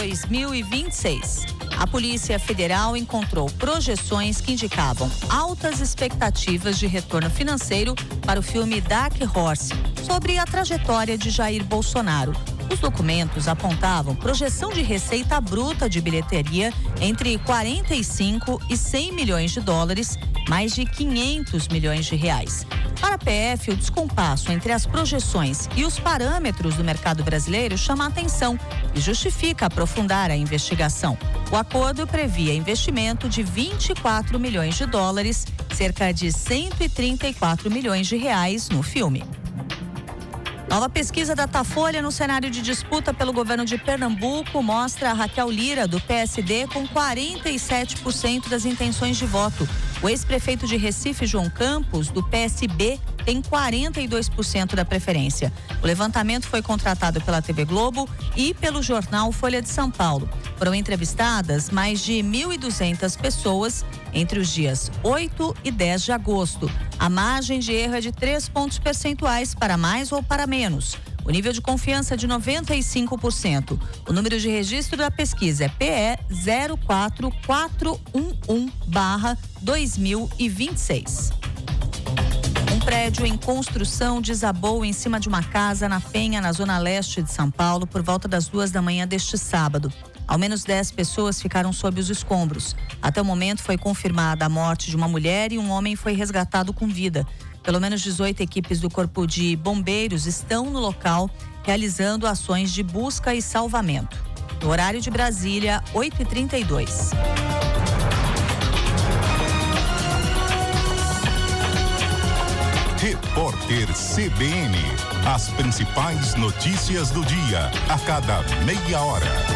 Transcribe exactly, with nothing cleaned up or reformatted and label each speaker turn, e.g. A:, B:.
A: dois mil e vinte e seis. A Polícia Federal encontrou projeções que indicavam altas expectativas de retorno financeiro para o filme Dark Horse, sobre a trajetória de Jair Bolsonaro. Os documentos apontavam projeção de receita bruta de bilheteria entre quarenta e cinco e cem milhões de dólares, mais de quinhentos milhões de reais. Para a P F, o descompasso entre as projeções e os parâmetros do mercado brasileiro chama a atenção e justifica aprofundar a investigação. O acordo previa investimento de vinte e quatro milhões de dólares, cerca de cento e trinta e quatro milhões de reais no filme. Nova pesquisa da Datafolha no cenário de disputa pelo governo de Pernambuco mostra a Raquel Lira, do P S D, com quarenta e sete por cento das intenções de voto. O ex-prefeito de Recife, João Campos, do P S B, tem quarenta e dois por cento da preferência. O levantamento foi contratado pela T V Globo e pelo jornal Folha de São Paulo. Foram entrevistadas mais de mil e duzentas pessoas entre os dias oito e dez de agosto. A margem de erro é de três pontos percentuais para mais ou para menos. O nível de confiança é de noventa e cinco por cento. O número de registro da pesquisa é P E zero quatro quatro um um barra dois mil e vinte e seis. Um prédio em construção desabou em cima de uma casa na Penha, na zona leste de São Paulo, por volta das duas da manhã deste sábado. Ao menos dez pessoas ficaram sob os escombros. Até o momento foi confirmada a morte de uma mulher e um homem foi resgatado com vida. Pelo menos dezoito equipes do Corpo de Bombeiros estão no local realizando ações de busca e salvamento. No horário de Brasília, oito e trinta e dois.
B: Repórter C B N. As principais notícias do dia, a cada meia hora.